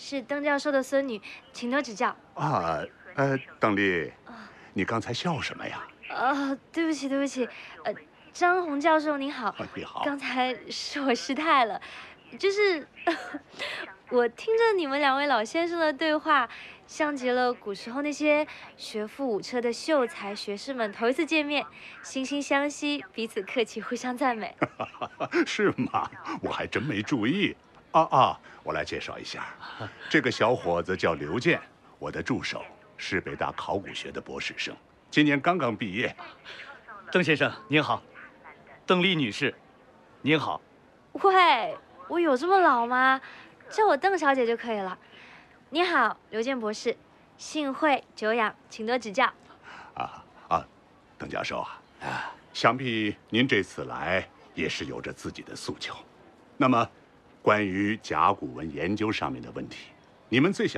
是邓教授的孙女，请多指教。 啊，邓丽，你刚才笑什么呀？ 对不起，对不起，张红教授您好， 你好。 刚才是我失态了，就是我听着你们两位老先生的对话，像极了古时候那些学富五车的秀才学士们头一次见面，惺惺相惜，彼此客气，互相赞美。 是吗？我还真没注意。我来介绍一下，这个小伙子叫刘健，我的助手，是北大考古学的博士生，今年刚刚毕业。 邓先生您好，邓丽女士，您好。 喂，我有这么老吗？叫我邓小姐就可以了。你好，刘健博士，幸会久仰，请多指教。 邓教授想必您这次来也是有着自己的诉求。那么，关于甲骨文研究上面的问题，你们最想